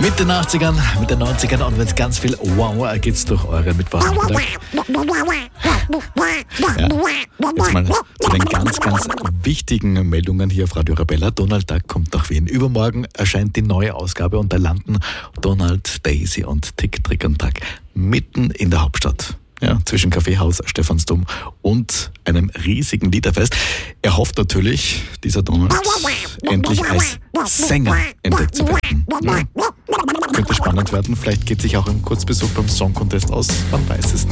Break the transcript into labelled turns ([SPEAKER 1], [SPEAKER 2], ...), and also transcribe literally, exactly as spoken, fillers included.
[SPEAKER 1] Mit den achtzigern, mit den neunzigern und wenn es ganz viel Wow geht's durch eure Mittwochnachmittag. Ja, jetzt mal zu den ganz, ganz wichtigen Meldungen hier auf Radio Arabella. Donald Duck kommt nach Wien. Übermorgen erscheint die neue Ausgabe und da landen Donald, Daisy und Tick, Trick und Track mitten in der Hauptstadt. Ja, zwischen Kaffeehaus, Stephansdom und einem riesigen Liederfest. Er hofft natürlich, dieser Donald, endlich als Sänger entdeckt zu werden. Ja, könnte spannend werden. Vielleicht geht sich auch ein Kurzbesuch beim Song Contest aus. Man weiß es nicht.